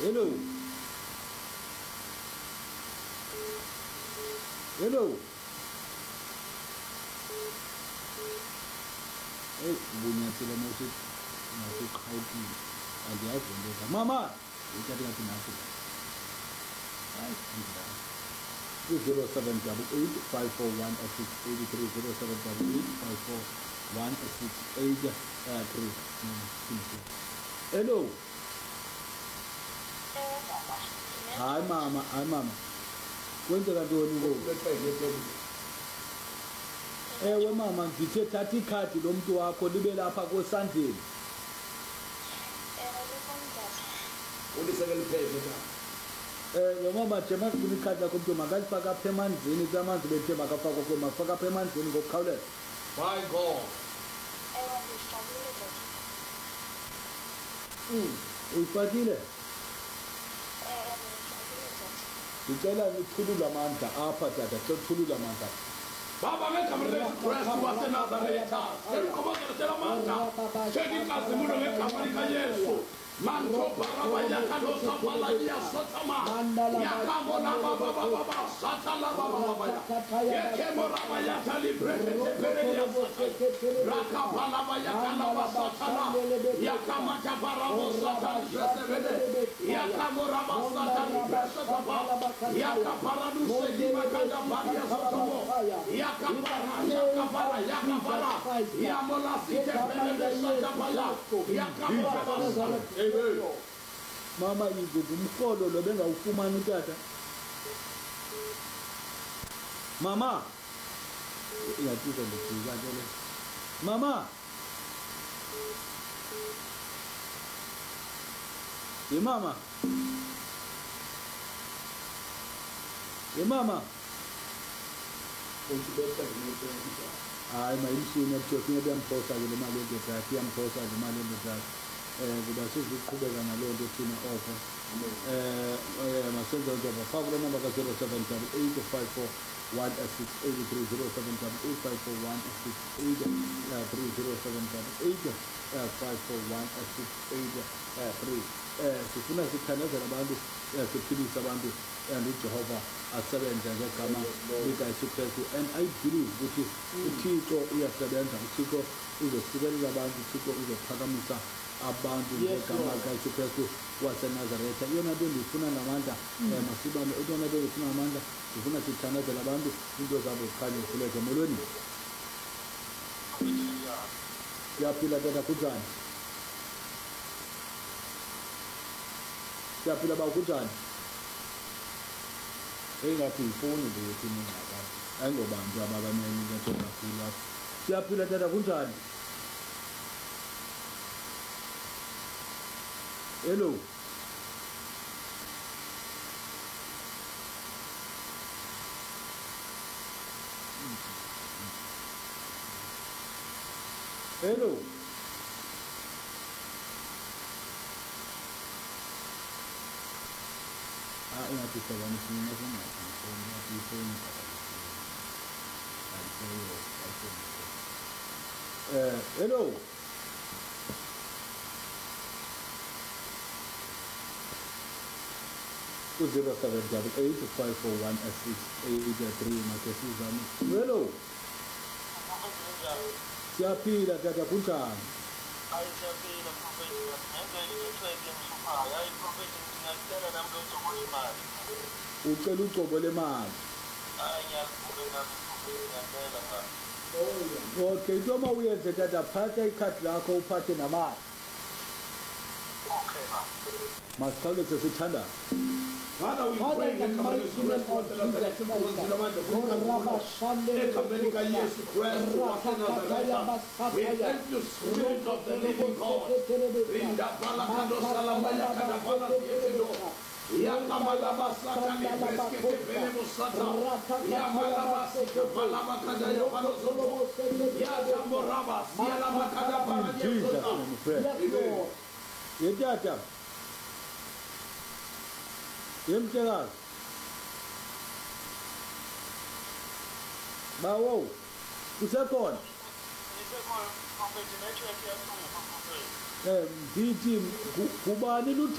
Hello. Hello. Hey, bunyathela mawusuqhawukile. Andiyazi into. Mama, uthatha ngathi naso. Hayi, ngidala. 0788 541 683 0788 541 683. Hello. Hayi mama. Kwenzeka ntoni ngoku? Ewe mama, ngithe thatha ikhadi lomuntu wakho libe lapha kosandleni. Mama, jema sifuna ikhadi lakho mntu makalifake apha emanzini amanzi bethe makafakwa kwe mafaka apha emanzini ngokukhawuleza. My God. Uyifakile? Ngicela ukuthulula amandla apha tata, ukuthulula amandla. Baba ngegama likaJesu waseNazaretha, seliqhubekela amandla. Sheka inkazimulo ngegama likaYesu. Manto baraba yakalo sapala yasatama. Yakamo na baba satala baba. Yekemo raba yakali breke tepere yasatala. Rakapala yakala basatala. Yakama jabarabo satala jesebede. Yakamo raba satala presataba. Yakaparadu segima kanda badia sotomo. Yakapara. Yamola site pele satapala. Yakamara. Mama izuku umkolo lo bengawufumani utata. Mama. Iyathiza ndijika ke le. Mama. Mama. Mama. Hayi mayimshini ekuthiwa kuyamposa ke le mali yedata, iyamposa le mali yedata. Kuba sizoqhubeka naloo nto thina offer. Masenza njengoba faka lo number ka 0788 sifuna sithandazela abantu, siphilise abantu and uJehova asebenze ngegama likaYesu Kristu. And I believe ukuthi uThixo uyasebenza, uThixo uzosikelela abantu, uThixo uzophakamisa abantu ngegama likaYesu Kristu waseNazaretha. Iyona nto ndifuna ngamandla, masibambe iyona nto ndifuna ngamandla, ndifuna sithandazela abantu into zabo zikhanye zikhuleke. Molweni, siyaphila tata, kunjani? Siyaphila ba, kunjani? Engathi yifoni le yethini ngakho ayingobantu ababaneni bethu kakhulu lapho. Siyaphila tata, kunjani? Hello. Hello. Ingathi sabani sina sana ifoni hello. To 0788 541 683 makesizami. Hello. Siyaphila tata, kunjani? Siyaphila prophet. Ngeke ngitsheke ngishuphayo. Hayi prophet, ngiyacela nami ngicobole imali. Ucela ucobole imali. Hayi ngiyacela nami ngiyacela ngani. Okay, into uma uyenze tata, phatha ikhadi lakho uphathe namali. Okay ma. Masikhawuleze sithanda. Father, we pray in the mighty name of Jesus Christ. We thank you, Spirit of the living God. Yemtshekazi bawo usekhona Ngisekhona prophet, network yakhona prophet. ndithi kubani